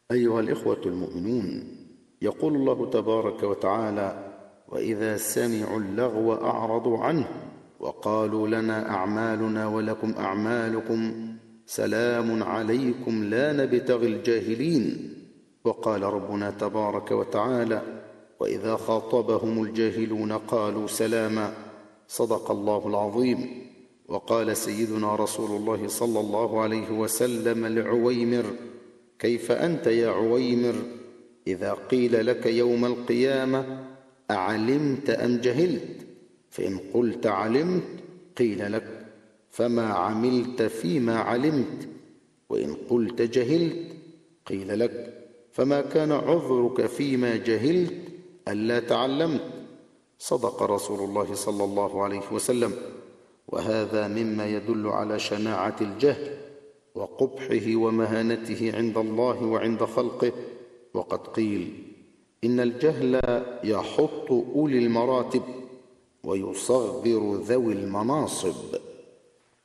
أيها الإخوة المؤمنون، يقول الله تبارك وتعالى: وإذا سمعوا اللغو أعرضوا عنه وقالوا لنا أعمالنا ولكم أعمالكم سلام عليكم لا نبتغي الجاهلين. وقال ربنا تبارك وتعالى: وإذا خاطبهم الجاهلون قالوا سلاما. صدق الله العظيم. وقال سيدنا رسول الله صلى الله عليه وسلم لعويمر: كيف أنت يا عويمر إذا قيل لك يوم القيامة أعلمت أم جهلت؟ فإن قلت علمت قيل لك فما عملت فيما علمت؟ وإن قلت جهلت قيل لك فما كان عذرك فيما جهلت ألا تعلمت؟ صدق رسول الله صلى الله عليه وسلم. وهذا مما يدل على شناعة الجهل وقبحه ومهانته عند الله وعند خلقه. وقد قيل: إن الجهل يحط أولي المراتب ويصغر ذوي المناصب.